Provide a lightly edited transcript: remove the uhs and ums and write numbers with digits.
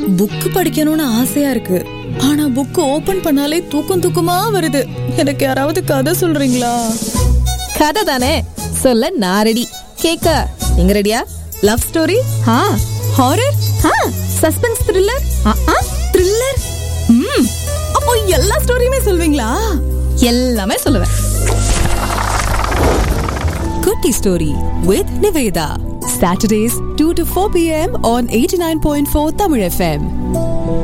Book படிக்கணும்னு ஆசையா இருக்கு. ஆனா புக் ஓபன் பண்ணாலே தூக்கமா வருது. எனக்கு யாராவது கதை சொல்றீங்களா? கதை தானே சொல்ல நான் ரெடி. கேக்க நீங்க ரெடியா? Love story, horror, suspense thriller, thriller. அப்போ எல்லா ஸ்டோரியுமே சொல்வீங்களா? எல்லாமே சொல்லுவேன். குட்டி story with Nivetha. Saturdays 2 to 4 p.m. on 89.4 Tamil FM.